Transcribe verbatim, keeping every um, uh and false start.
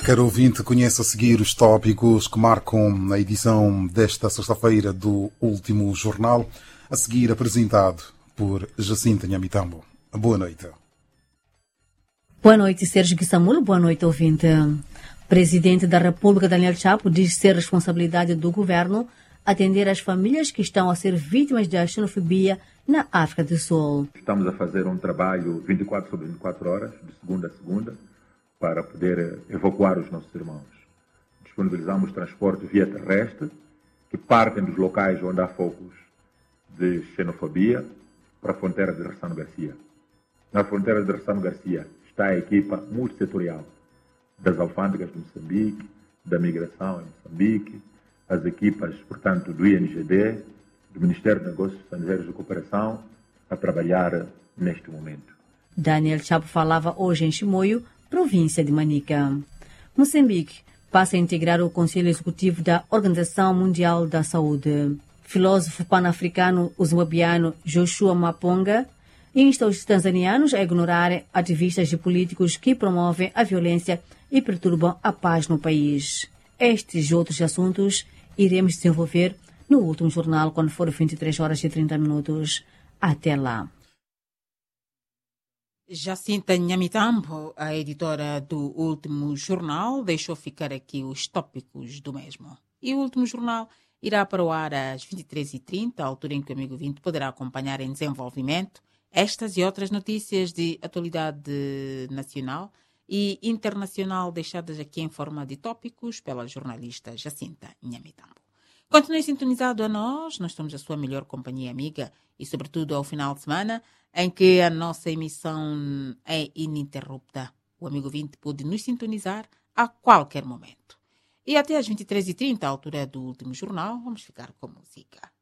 Caro ouvinte, conhece a seguir os tópicos que marcam a edição desta sexta-feira do Último Jornal, a seguir apresentado por Jacinta Nhamitambo. Boa noite. Boa noite, Sérgio Guissamulo. Boa noite, ouvinte. Presidente da República, Daniel Chapo, diz ser responsabilidade do governo atender as famílias que estão a ser vítimas da xenofobia na África do Sul. Estamos a fazer um trabalho vinte e quatro sobre vinte e quatro horas, de segunda a segunda, para poder evacuar os nossos irmãos. Disponibilizamos transporte via terrestre, que partem dos locais onde há focos de xenofobia, para a fronteira de Ressano Garcia. Na fronteira de Ressano Garcia está a equipa multissetorial das alfândegas de Moçambique, da migração em Moçambique, as equipas, portanto, do I N G D, do Ministério de Negócios Estrangeiros e Cooperação, a trabalhar neste momento. Daniel Chapo falava hoje em Chimoio, província de Manica. Moçambique passa a integrar o Conselho Executivo da Organização Mundial da Saúde. Filósofo pan-africano zimbabuiano Joshua Maponga insta os tanzanianos a ignorarem ativistas e políticos que promovem a violência e perturbam a paz no país. Estes e outros assuntos iremos desenvolver no último jornal, quando for vinte e três horas e trinta minutos. Até lá. Jacinta Nhamitambo, a editora do Último Jornal, deixou ficar aqui os tópicos do mesmo. E o Último Jornal irá para o ar às vinte e três e trinta, a altura em que o amigo vinte poderá acompanhar em desenvolvimento estas e outras notícias de atualidade nacional e internacional deixadas aqui em forma de tópicos pela jornalista Jacinta Nhamitambo. Continue sintonizado a nós, nós somos a sua melhor companhia amiga e sobretudo ao final de semana em que a nossa emissão é ininterrupta. O amigo vinte pode nos sintonizar a qualquer momento. E até às vinte e três e trinta, a altura do Último Jornal, vamos ficar com música.